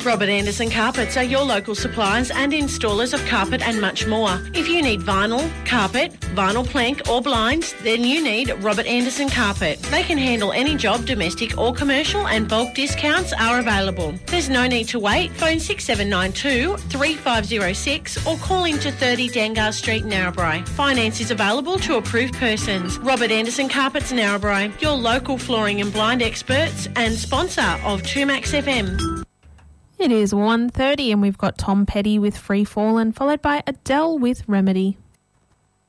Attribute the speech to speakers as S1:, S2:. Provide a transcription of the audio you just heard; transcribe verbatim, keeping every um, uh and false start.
S1: Robert Anderson Carpets are your local suppliers and installers of carpet and much more. If you need vinyl, carpet, vinyl plank or blinds, then you need Robert Anderson Carpet. They can handle any job, domestic or commercial, and bulk discounts are available. There's no need to wait. Phone six seven nine two, three five zero six or call into thirty Dangar Street, Narrabri. Finance is available to approved persons. Robert Anderson Carpets, Narrabri, your local flooring and blind experts and sponsor of two Max F M.
S2: It is one thirty and we've got Tom Petty with Free Fallin', followed by Adele with Remedy.